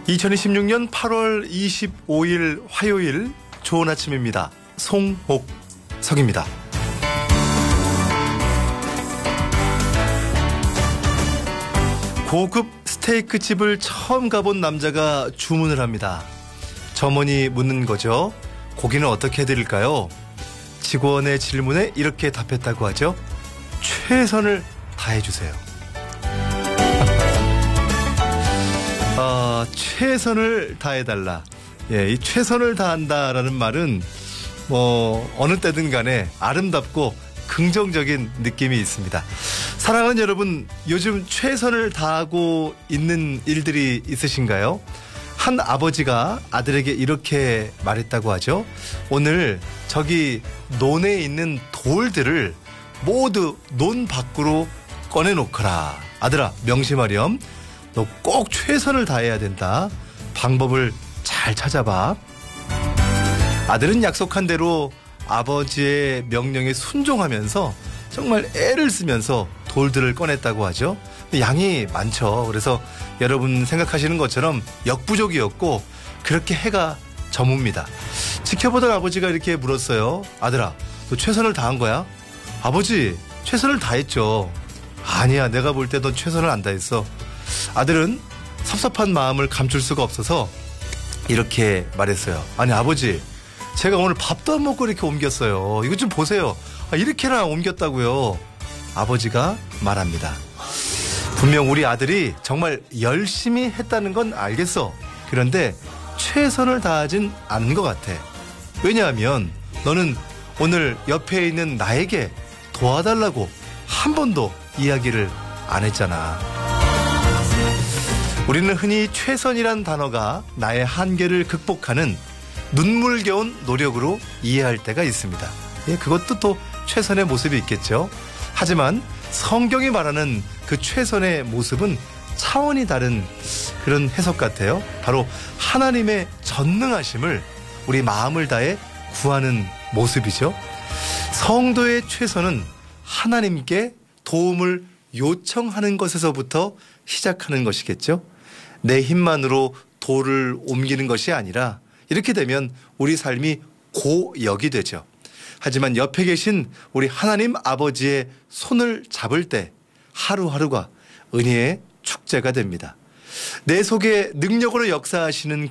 2026년 8월 25일 화요일 좋은 아침입니다. 송옥석입니다. 고급 스테이크 집을 처음 가본 남자가 주문을 합니다. 점원이 묻는 거죠. 고기는 어떻게 해드릴까요? 직원의 질문에 이렇게 답했다고 하죠. 최선을 다해주세요. 최선을 다해달라. 예, 이 최선을 다한다라는 말은 어느 때든 간에 아름답고 긍정적인 느낌이 있습니다. 사랑하는 여러분, 요즘 최선을 다하고 있는 일들이 있으신가요? 한 아버지가 아들에게 이렇게 말했다고 하죠. 오늘 저기 논에 있는 돌들을 모두 논 밖으로 꺼내놓거라. 아들아, 명심하렴. 너 꼭 최선을 다해야 된다. 방법을 잘 찾아봐. 아들은 약속한 대로 아버지의 명령에 순종하면서 정말 애를 쓰면서 돌들을 꺼냈다고 하죠. 양이 많죠. 그래서 여러분 생각하시는 것처럼 역부족이었고 그렇게 해가 저뭅니다. 지켜보던 아버지가 이렇게 물었어요. 아들아, 너 최선을 다한 거야? 아버지, 최선을 다했죠. 아니야, 내가 볼 때 넌 최선을 안 다했어. 아들은 섭섭한 마음을 감출 수가 없어서 이렇게 말했어요. 아니 아버지, 제가 오늘 밥도 안 먹고 이렇게 옮겼어요. 이거 좀 보세요. 이렇게나 옮겼다고요. 아버지가 말합니다. 분명 우리 아들이 정말 열심히 했다는 건 알겠어. 그런데 최선을 다하진 않은 것 같아. 왜냐하면 너는 오늘 옆에 있는 나에게 도와달라고 한 번도 이야기를 안 했잖아. 우리는 흔히 최선이란 단어가 나의 한계를 극복하는 눈물겨운 노력으로 이해할 때가 있습니다. 예, 그것도 또 최선의 모습이 있겠죠. 하지만 성경이 말하는 그 최선의 모습은 차원이 다른 그런 해석 같아요. 바로 하나님의 전능하심을 우리 마음을 다해 구하는 모습이죠. 성도의 최선은 하나님께 도움을 요청하는 것에서부터 시작하는 것이겠죠. 내 힘만으로 돌을 옮기는 것이 아니라 이렇게 되면 우리 삶이 고역이 되죠. 하지만 옆에 계신 우리 하나님 아버지의 손을 잡을 때 하루하루가 은혜의 축제가 됩니다. 내 속에 능력으로 역사하시는